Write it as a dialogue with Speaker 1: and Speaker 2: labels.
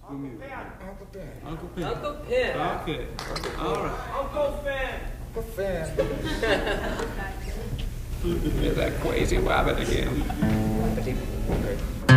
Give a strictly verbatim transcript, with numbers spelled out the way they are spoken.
Speaker 1: Uncle Ben.
Speaker 2: Uncle Ben.
Speaker 1: Uncle Ben.
Speaker 3: Uncle Ben.
Speaker 1: Okay. All right.
Speaker 3: Uncle Ben.
Speaker 2: Uncle Ben.
Speaker 1: There's that crazy rabbit again.